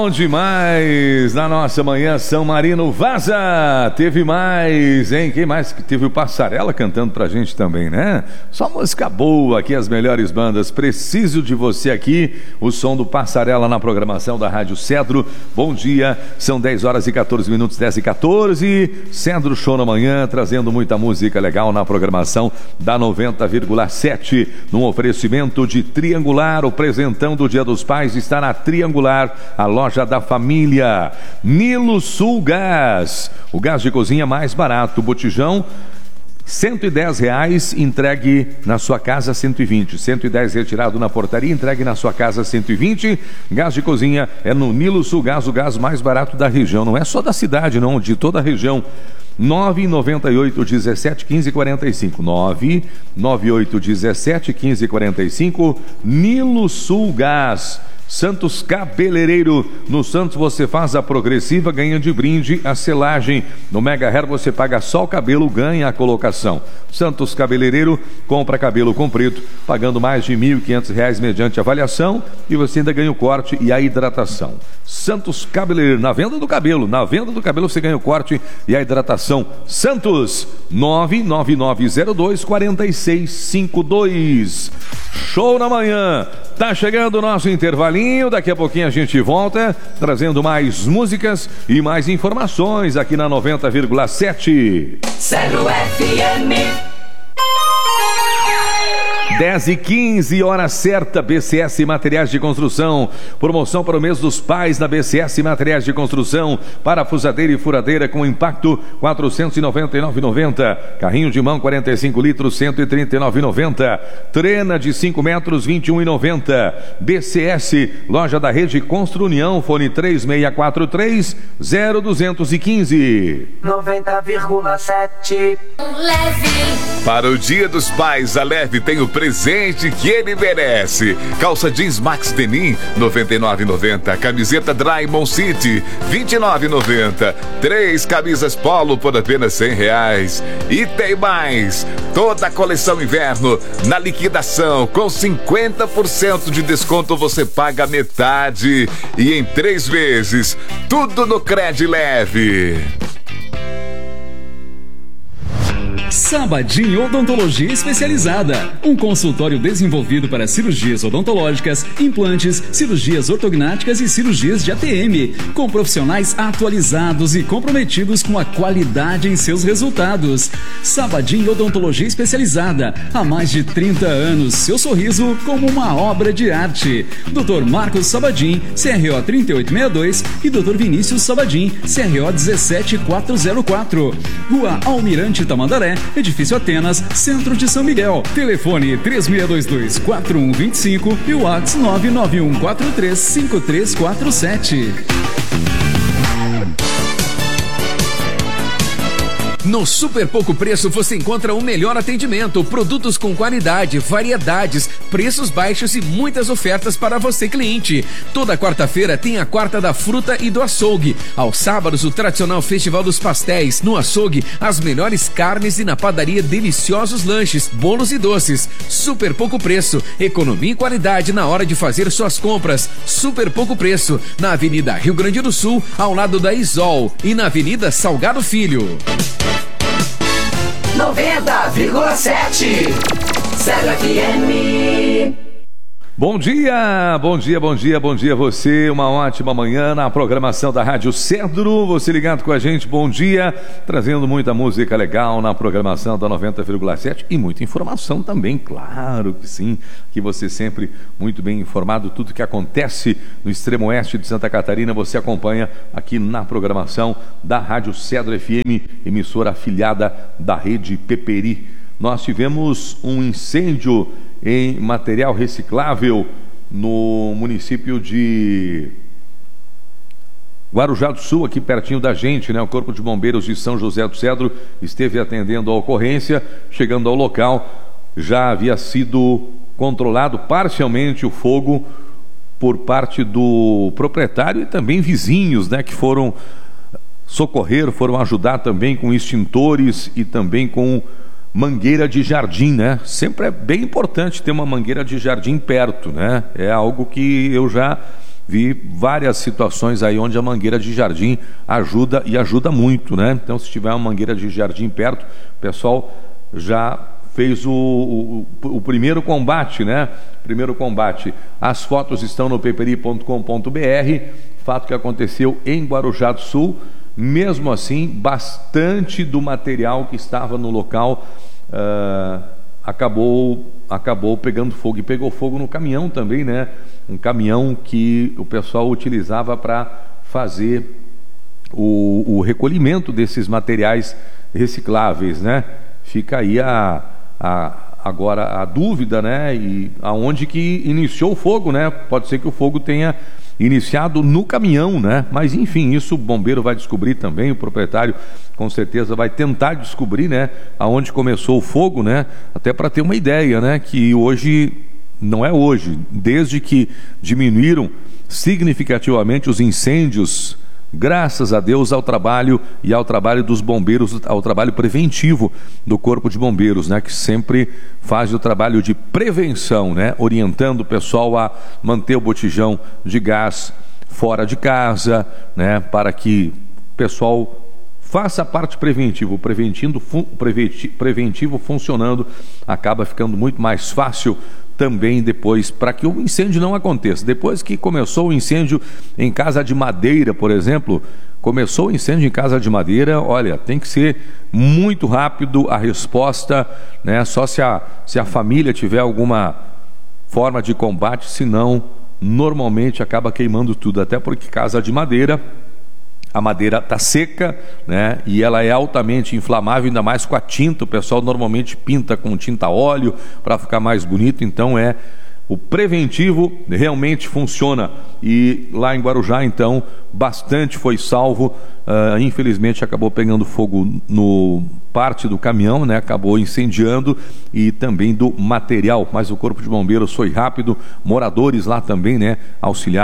bom demais na nossa manhã São Marino. Vaza! Teve mais, hein? Quem mais? Teve o Passarela cantando pra gente também, né? Só música boa aqui, as melhores bandas. Preciso de você aqui. O som do Passarela na programação da Rádio Cedro. Bom dia, são 10 horas e 14 minutos, 10 e 14. Cedro Show na manhã, trazendo muita música legal na programação da 90,7. Num oferecimento de Triangular, o presentão do Dia dos Pais está na Triangular, a loja da família. Nilo Sul Gás, o gás de cozinha mais barato, botijão R$110, entregue na sua casa 120. 110 retirado na portaria, entregue na sua casa 120. Gás de cozinha é no Nilo Sul Gás, o gás mais barato da região. Não é só da cidade, não, de toda a região. 998 17 15 45. 998 17 15 45. Nilo Sul Gás. Santos Cabeleireiro, no Santos você faz a progressiva, ganha de brinde a selagem. No Mega Hair você paga só o cabelo, ganha a colocação. Santos Cabeleireiro, compra cabelo comprido, pagando mais de R$1.500 mediante avaliação, e você ainda ganha o corte e a hidratação. Santos Cabeleireiro, na venda do cabelo você ganha o corte e a hidratação. Santos, 99902-4652. Show na manhã. Tá chegando o nosso intervalinho, daqui a pouquinho a gente volta, trazendo mais músicas e mais informações aqui na 90,7. Cedro FM. 10h15, hora certa, BCS Materiais de Construção. Promoção para o mês dos pais na BCS Materiais de Construção. Parafusadeira e furadeira com impacto, R$ 499,90. Carrinho de mão, 45 litros, R$ 139,90. Trena de 5 metros, R$ 21,90. BCS, loja da rede Constru União, fone 3643-0215. 90,7. Leve. Para o Dia dos Pais, a Leve tem o presente que ele merece. Calça jeans Max Denim, R$ 99,90. Camiseta Draymond City, R$ 29,90. 3 camisas Polo por apenas R$100. E tem mais! Toda a coleção inverno na liquidação, com 50% de desconto, você paga metade e em 3 vezes. Tudo no Cred Leve. Sabadin Odontologia Especializada, um consultório desenvolvido para cirurgias odontológicas, implantes, cirurgias ortognáticas e cirurgias de ATM, com profissionais atualizados e comprometidos com a qualidade em seus resultados. Sabadin Odontologia Especializada, há mais de 30 anos, seu sorriso como uma obra de arte. Dr. Marcos Sabadin, CRO 3862 e Dr. Vinícius Sabadin, CRO 17404. Rua Almirante Tamandaré, Edifício Atenas, Centro de São Miguel. Telefone 3622-4125 e o WhatsApp 991435347. No Super Pouco Preço você encontra o melhor atendimento, produtos com qualidade, variedades, preços baixos e muitas ofertas para você, cliente. Toda quarta-feira tem a Quarta da Fruta e do Açougue. Aos sábados, o tradicional Festival dos Pastéis. No Açougue, as melhores carnes e na padaria, deliciosos lanches, bolos e doces. Super Pouco Preço, economia e qualidade na hora de fazer suas compras. Super Pouco Preço, na Avenida Rio Grande do Sul, ao lado da Isol, e na Avenida Salgado Filho. 90,7. Cedro FM. Bom dia, bom dia, bom dia, bom dia você, uma ótima manhã na programação da Rádio Cedro, você ligado com a gente, bom dia, trazendo muita música legal na programação da 90,7 e muita informação também, claro que sim, que você sempre muito bem informado, tudo que acontece no extremo oeste de Santa Catarina, você acompanha aqui na programação da Rádio Cedro FM, emissora afiliada da Rede Peperi. Nós tivemos um incêndio em material reciclável no município de Guarujá do Sul, aqui pertinho da gente, né? O Corpo de Bombeiros de São José do Cedro esteve atendendo a ocorrência. Chegando ao local, já havia sido controlado parcialmente o fogo por parte do proprietário e também vizinhos, né? Que foram socorrer, foram ajudar também com extintores e também com mangueira de jardim, né? Sempre é bem importante ter uma mangueira de jardim perto, né? É algo que eu já vi várias situações aí onde a mangueira de jardim ajuda e ajuda muito, né? Então, se tiver uma mangueira de jardim perto, o pessoal já fez o primeiro combate, né? Primeiro combate. As fotos estão no peperi.com.br. Fato que aconteceu em Guarujá do Sul. Mesmo assim, bastante do material que estava no local acabou pegando fogo, e pegou fogo no caminhão também, né? Um caminhão que o pessoal utilizava para fazer o recolhimento desses materiais recicláveis, né? Fica aí agora a dúvida, né? E aonde que iniciou o fogo, né? Pode ser que o fogo tenha iniciado no caminhão, né? Mas enfim, isso o bombeiro vai descobrir também, o proprietário com certeza vai tentar descobrir, né? Aonde começou o fogo, né? Até para ter uma ideia, né? Que hoje, não é hoje, desde que diminuíram significativamente os incêndios, graças a Deus ao trabalho dos bombeiros, ao trabalho preventivo do Corpo de Bombeiros, né, que sempre faz o trabalho de prevenção, né, orientando o pessoal a manter o botijão de gás fora de casa, né, para que o pessoal faça a parte preventiva. O preventivo funcionando acaba ficando muito mais fácil também depois, para que o incêndio não aconteça. Depois que começou o incêndio em casa de madeira, por exemplo, começou o incêndio em casa de madeira, olha, tem que ser muito rápido a resposta, né? Só se a família tiver alguma forma de combate, senão normalmente acaba queimando tudo, até porque casa de madeira, a madeira está seca, né? E ela é altamente inflamável, ainda mais com a tinta. O pessoal normalmente pinta com tinta óleo para ficar mais bonito. Então o preventivo realmente funciona. E lá em Guarujá, então, bastante foi salvo. Infelizmente acabou pegando fogo no parte do caminhão, né? Acabou incendiando, e também do material. Mas o Corpo de Bombeiros foi rápido, moradores lá também, né? Auxiliar